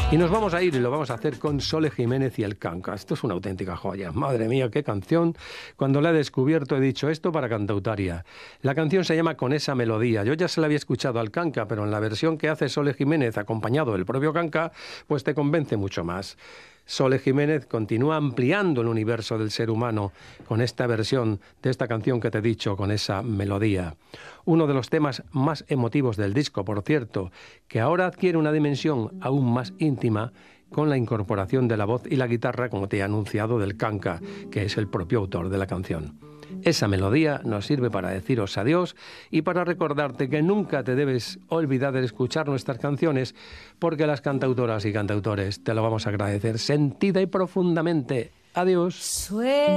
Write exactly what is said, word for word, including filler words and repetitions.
Y nos vamos a ir y lo vamos a hacer con Sole Jiménez y el Canca. Esto es una auténtica joya. Madre mía, qué canción. Cuando la he descubierto he dicho esto para Cantautaria. La canción se llama Con esa melodía. Yo ya se la había escuchado al Canca, pero en la versión que hace Sole Jiménez, acompañado del propio Canca, pues te convence mucho más. Sole Jiménez continúa ampliando el universo del ser humano con esta versión de esta canción que te he dicho, Con esa melodía. Uno de los temas más emotivos del disco, por cierto, que ahora adquiere una dimensión aún más íntima con la incorporación de la voz y la guitarra, como te he anunciado, del Canca, que es el propio autor de la canción. Esa melodía nos sirve para deciros adiós y para recordarte que nunca te debes olvidar de escuchar nuestras canciones, porque las cantautoras y cantautores te lo vamos a agradecer sentida y profundamente. Adiós.